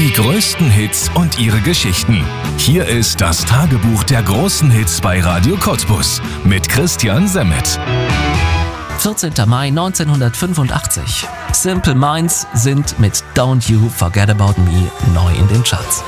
Die größten Hits und ihre Geschichten. Hier ist das Tagebuch der großen Hits bei Radio Cottbus mit Christian Semmet. 14. Mai 1985. Simple Minds sind mit Don't You Forget About Me neu in den Charts.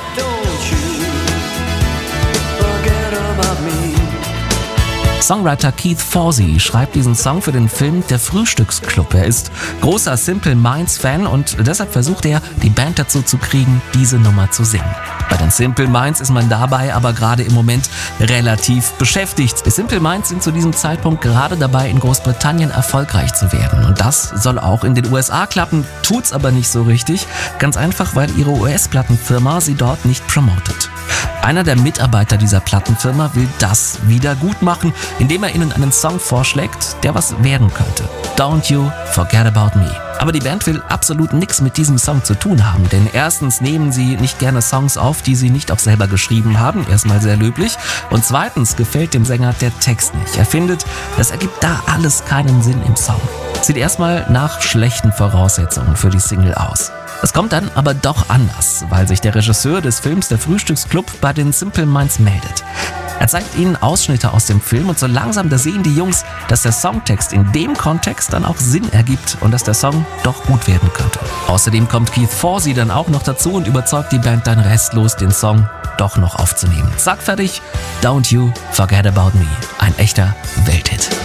Songwriter Keith Forsey schreibt diesen Song für den Film Der Frühstücksclub. Er ist großer Simple Minds Fan und deshalb versucht er, die Band dazu zu kriegen, diese Nummer zu singen. Bei den Simple Minds ist man dabei aber gerade im Moment relativ beschäftigt. Die Simple Minds sind zu diesem Zeitpunkt gerade dabei, in Großbritannien erfolgreich zu werden. Und das soll auch in den USA klappen, tut's aber nicht so richtig. Ganz einfach, weil ihre US-Plattenfirma sie dort nicht promotet. Einer der Mitarbeiter dieser Plattenfirma will das wieder gut machen, indem er ihnen einen Song vorschlägt, der was werden könnte. Don't You Forget About Me. Aber die Band will absolut nichts mit diesem Song zu tun haben, denn erstens nehmen sie nicht gerne Songs auf, die sie nicht auch selber geschrieben haben, erstmal sehr löblich, und zweitens gefällt dem Sänger der Text nicht. Er findet, das ergibt da alles keinen Sinn im Song. Sieht erstmal nach schlechten Voraussetzungen für die Single aus. Es kommt dann aber doch anders, weil sich der Regisseur des Films Der Frühstücksclub bei den Simple Minds meldet. Er zeigt ihnen Ausschnitte aus dem Film und so langsam da sehen die Jungs, dass der Songtext in dem Kontext dann auch Sinn ergibt und dass der Song doch gut werden könnte. Außerdem kommt Keith Forsey dann auch noch dazu und überzeugt die Band dann restlos, den Song doch noch aufzunehmen. Zack, fertig, Don't You Forget About Me. Ein echter Welthit.